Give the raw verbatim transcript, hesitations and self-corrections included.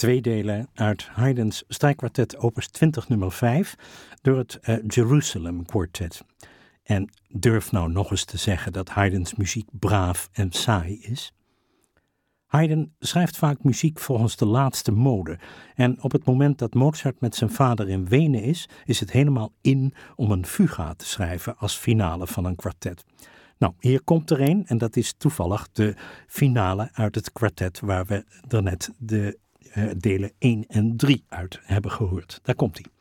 Twee delen uit Haydn's strijkkwartet opus twintig nummer vijf door het uh, Jerusalem Quartet. En durf nou nog eens te zeggen dat Haydn's muziek braaf en saai is. Haydn schrijft vaak muziek volgens de laatste mode. En op het moment dat Mozart met zijn vader in Wenen is, is het helemaal in om een fuga te schrijven als finale van een kwartet. Nou, hier komt er een en dat is toevallig de finale uit het kwartet waar we daarnet de uh, delen één en drie uit hebben gehoord. Daar komt hij.